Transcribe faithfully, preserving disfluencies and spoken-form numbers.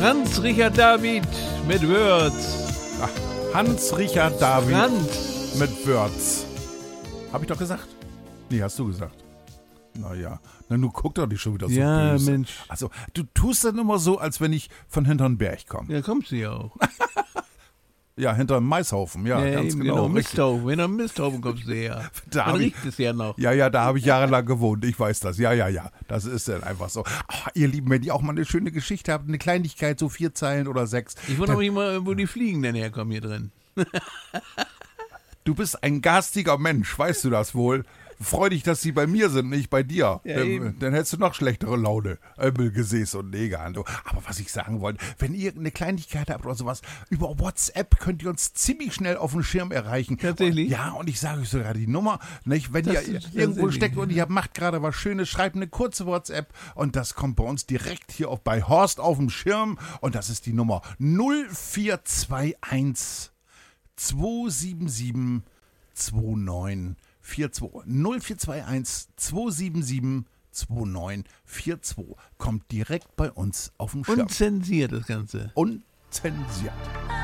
Hans-Richard David mit Würz. Ach, Hans-Richard David Franz. mit Würz. Hab ich doch gesagt? Nee, hast du gesagt. Naja, na nun guck doch nicht schon wieder so Ja, böse. Mensch. Also, du tust dann immer so, als wenn ich von hinterm Berg komme. Ja, kommst du ja auch. Ja, hinterm Maishaufen, ja, ja, ganz eben, genau. genau. richtig. Misthaufen. Hinter Misthaufen kommst du her. Da Man hab ich- riecht es ja noch. Ja, ja, da habe ich jahrelang gewohnt, ich weiß das. Ja, ja, ja, das ist dann einfach so. Ach, ihr Lieben, wenn ihr auch mal eine schöne Geschichte habt, eine Kleinigkeit, so vier Zeilen oder sechs. Ich wundere mich mal, wo die Fliegen denn herkommen hier drin. Du bist ein garstiger Mensch, weißt du das wohl? Freu dich, dass sie bei mir sind, nicht bei dir. Ja, dann, eben. dann hättest du noch schlechtere Laune. Ömmel, Gesäß und Neger. an, du. Aber was ich sagen wollte, wenn ihr eine Kleinigkeit habt oder sowas, über WhatsApp könnt ihr uns ziemlich schnell auf den Schirm erreichen. Tatsächlich? Ja, und ich sage euch sogar die Nummer. Nicht? Wenn Das ihr ist irgendwo tatsächlich, steckt und ihr macht gerade was Schönes, schreibt eine kurze WhatsApp und das kommt bei uns direkt hier auch bei Horst auf dem Schirm. Und das ist die Nummer null vier zwei eins zwei sieben sieben zwei neun vier zwei. null vier zwei eins zwei sieben sieben zwei neun vier zwei. Kommt direkt bei uns auf den Schirm. Unzensiert das Ganze. Unzensiert.